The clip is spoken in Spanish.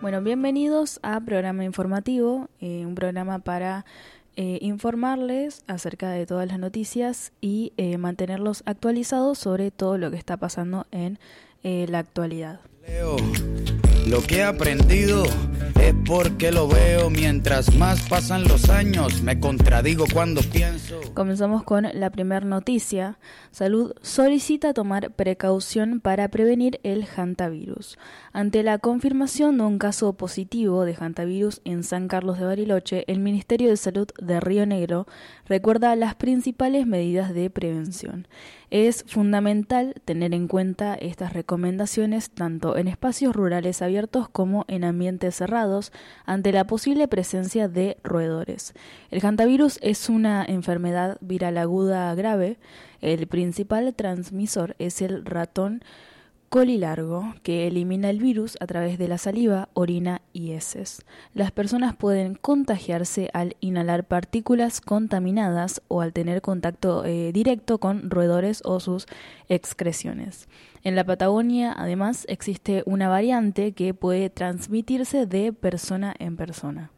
Bueno, bienvenidos a Programa Informativo, un programa para informarles acerca de todas las noticias y mantenerlos actualizados sobre todo lo que está pasando en la actualidad. Leo, lo que he aprendido es porque lo veo. Mientras más pasan los años, me contradigo cuando pienso. Comenzamos con la primera noticia. Salud solicita tomar precaución para prevenir el hantavirus. Ante la confirmación de un caso positivo de hantavirus en San Carlos de Bariloche, el Ministerio de Salud de Río Negro recuerda las principales medidas de prevención. Es fundamental tener en cuenta estas recomendaciones tanto en espacios rurales abiertos como en ambientes cerrados ante la posible presencia de roedores. El hantavirus es una enfermedad viral aguda grave. El principal transmisor es el ratón colilargo, que elimina el virus a través de la saliva, orina y heces. Las personas pueden contagiarse al inhalar partículas contaminadas o al tener contacto directo con roedores o sus excreciones. En la Patagonia, además, existe una variante que puede transmitirse de persona en persona.